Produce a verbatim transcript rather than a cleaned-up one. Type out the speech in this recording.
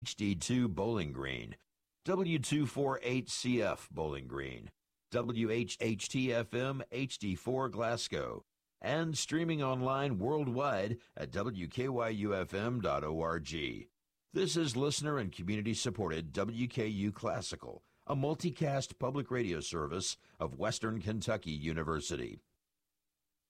H D two Bowling Green, W two forty-eight C F Bowling Green, W H H T F M H D four Glasgow, and streaming online worldwide at W K Y U F M dot org. This is listener and community-supported W K U Classical, a multicast public radio service of Western Kentucky University.